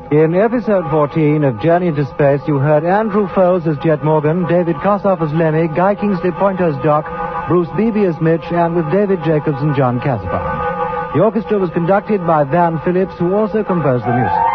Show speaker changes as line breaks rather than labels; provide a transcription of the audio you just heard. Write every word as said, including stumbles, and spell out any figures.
In episode fourteen of Journey into Space, you heard Andrew Foles as Jet Morgan, David Kossoff as Lemmy, Guy Kingsley Pointer as Doc, Bruce Beebe as Mitch, and with David Jacobs and John Casabon. The orchestra was conducted by Van Phillips, who also composed the music.